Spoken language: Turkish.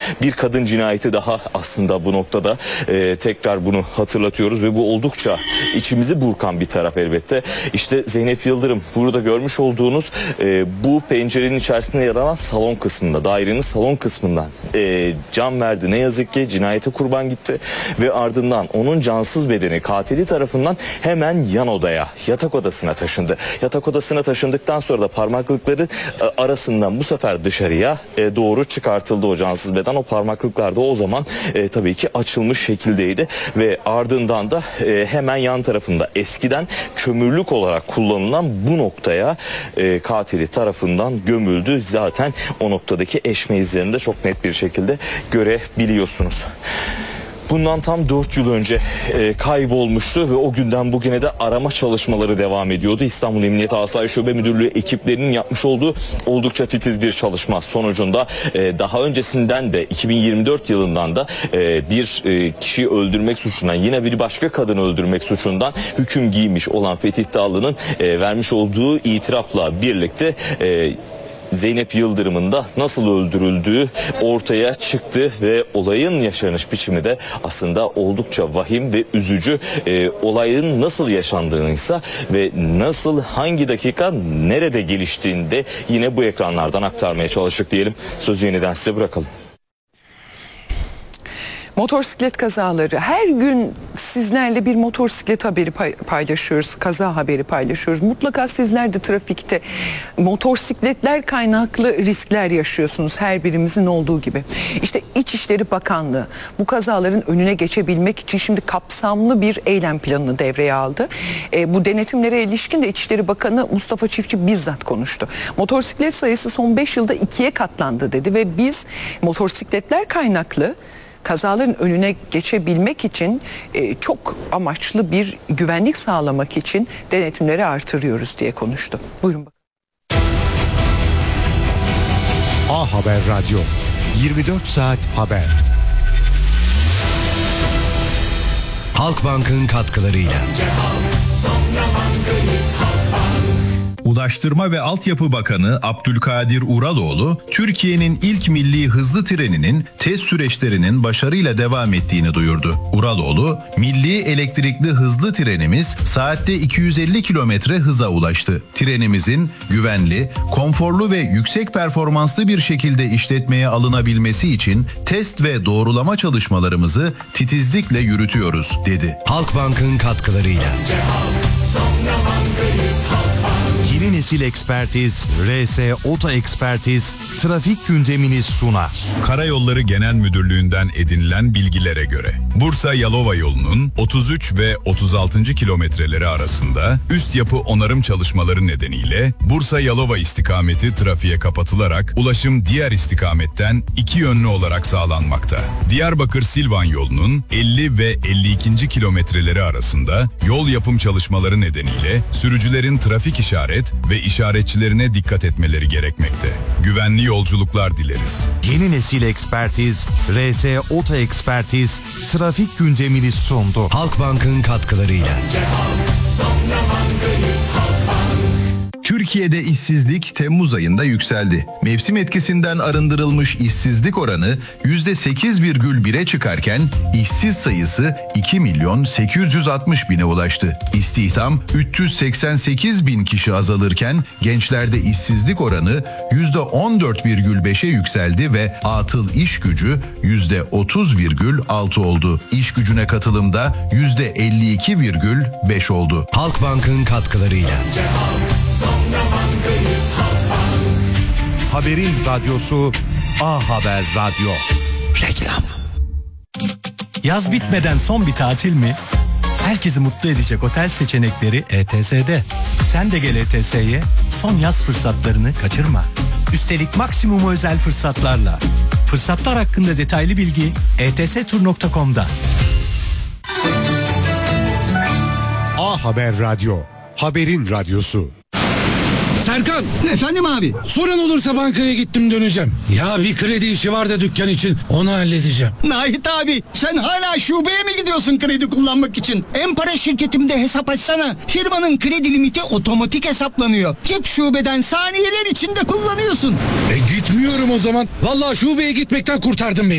Bir kadın cinayeti daha aslında bu noktada tekrar bunu hatırlatıyoruz ve bu oldukça içimizi burkan bir taraf elbette. İşte Zeynep Yıldırım, burada görmüş olduğunuz bu pencerenin içerisinde yer alan salon kısmında, dairenin salon kısmından can verdi. Ne yazık ki cinayete kurban gitti ve ardından onun cansız bedeni katili tarafından hemen yan odaya, yatak odasına taşındı. Yatak odasına taşındıktan sonra da parmaklıkları arasından bu sefer dışarıya doğru çıkartıldı o cansız beden. O parmaklıklar da o zaman tabii ki açılmış şekildeydi ve ardından da hemen yan tarafında eskiden kömürlük olarak kullanılan bu noktaya katili tarafından gömüldü. Zaten o noktadaki eşme izlerini de çok net bir şekilde görebiliyorsunuz. Bundan tam 4 yıl önce kaybolmuştu ve o günden bugüne de arama çalışmaları devam ediyordu. İstanbul Emniyet Asayiş Şube Müdürlüğü ekiplerinin yapmış olduğu oldukça titiz bir çalışma sonucunda daha öncesinden de 2024 yılından da bir kişiyi öldürmek suçundan, yine bir başka kadını öldürmek suçundan hüküm giymiş olan Fetih Dağlı'nın vermiş olduğu itirafla birlikte Zeynep Yıldırım'ın da nasıl öldürüldüğü ortaya çıktı ve olayın yaşanış biçimi de aslında oldukça vahim ve üzücü. Olayın nasıl yaşandığınıysa ve nasıl, hangi dakika nerede geliştiğini de yine bu ekranlardan aktarmaya çalıştık diyelim. Sözü yeniden size bırakalım. Motosiklet kazaları. Her gün sizlerle bir motosiklet haberi paylaşıyoruz. Kaza haberi paylaşıyoruz. Mutlaka sizler de trafikte motosikletler kaynaklı riskler yaşıyorsunuz. Her birimizin olduğu gibi. İşte İçişleri Bakanlığı bu kazaların önüne geçebilmek için şimdi kapsamlı bir eylem planını devreye aldı. Bu denetimlere ilişkin de İçişleri Bakanı Mustafa Çiftçi bizzat konuştu. Motosiklet sayısı son 5 yılda 2'ye katlandı dedi ve biz motosikletler kaynaklı kazaların önüne geçebilmek için çok amaçlı bir güvenlik sağlamak için denetimleri artırıyoruz diye konuştu. Buyurun bakın. A Haber Radyo, 24 saat haber. Halkbank'ın katkılarıyla. Ulaştırma ve Altyapı Bakanı Abdülkadir Uraloğlu, Türkiye'nin ilk milli hızlı treninin test süreçlerinin başarıyla devam ettiğini duyurdu. Uraloğlu, milli elektrikli hızlı trenimiz saatte 250 kilometre hıza ulaştı. Trenimizin güvenli, konforlu ve yüksek performanslı bir şekilde işletmeye alınabilmesi için test ve doğrulama çalışmalarımızı titizlikle yürütüyoruz, dedi. Halkbank'ın katkılarıyla. Yeni nesil ekspertiz, RS Oto Ekspertiz, trafik gündemini sunar. Karayolları Genel Müdürlüğü'nden edinilen bilgilere göre Bursa Yalova yolunun 33 ve 36. kilometreleri arasında üst yapı onarım çalışmaları nedeniyle Bursa Yalova istikameti trafiğe kapatılarak ulaşım diğer istikametten iki yönlü olarak sağlanmakta. Diyarbakır Silvan yolunun 50 ve 52. kilometreleri arasında yol yapım çalışmaları nedeniyle sürücülerin trafik işaret ve işaretçilerine dikkat etmeleri gerekmekte. Güvenli yolculuklar dileriz. Yeni nesil ekspertiz, RS Oto Ekspertiz, trafik gündemini sundu. Halkbank'ın katkılarıyla. Türkiye'de işsizlik Temmuz ayında yükseldi. Mevsim etkisinden arındırılmış işsizlik oranı %8,1'e çıkarken işsiz sayısı 2.860.000'e ulaştı. İstihdam 388.000 kişi azalırken gençlerde işsizlik oranı %14,5'e yükseldi ve atıl iş gücü %30,6 oldu. İş gücüne katılımda %52,5 oldu. Halkbank'ın katkılarıyla. Haberin radyosu A Haber Radyo. Reklam. Yaz bitmeden son bir tatil mi? Herkesi mutlu edecek otel seçenekleri ETS'de. Sen de gel ETS'ye, son yaz fırsatlarını kaçırma. Üstelik maksimum özel fırsatlarla. Fırsatlar hakkında detaylı bilgi etstur.com'da. A Haber Radyo, haberin radyosu. Serkan! Efendim abi? Soran olursa bankaya gittim döneceğim. Ya bir kredi işi var da dükkan için, onu halledeceğim. Nahit abi, sen hala şubeye mi gidiyorsun kredi kullanmak için? En-Para şirketimde hesap açsana. Firmanın kredi limiti otomatik hesaplanıyor. Cep şubeden saniyeler içinde kullanıyorsun. Gitmiyorum o zaman. Vallahi şubeye gitmekten kurtardın beni.